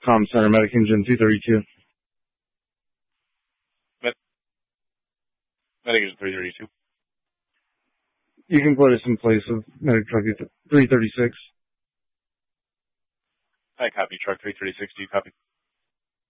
Com Center, Medic Engine 232. Medic Engine 332. You can put us in place of Medic Truck 336. I copy. Truck 336, do you copy?